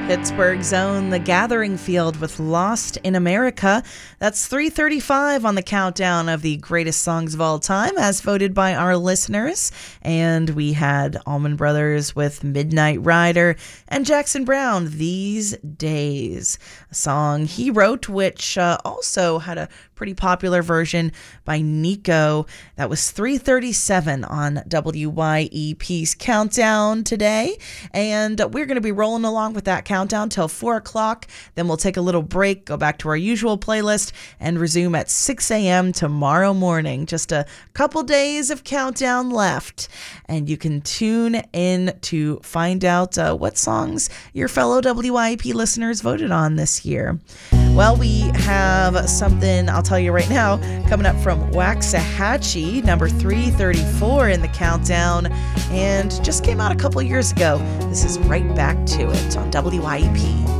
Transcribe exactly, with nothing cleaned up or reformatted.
Pittsburgh's own The Gathering Field with Lost in America. That's three thirty-five on the countdown of the greatest songs of all time as voted by our listeners. And we had Allman Brothers with Midnight Rider and Jackson Browne, These Days, a song he wrote, which uh, also had a pretty popular version by Nico. That was three thirty-seven on W Y E P's Countdown today. And we're going to be rolling along with that countdown till four o'clock. Then we'll take a little break, go back to our usual playlist, and resume at six a.m. tomorrow morning. Just a couple days of countdown left. And you can tune in to find out uh, what songs your fellow W Y E P listeners voted on this year. Well, we have something I'll tell you right now coming up from Waxahachie, number three thirty-four in the countdown, and just came out a couple years ago. This is Right Back to It on W Y E P.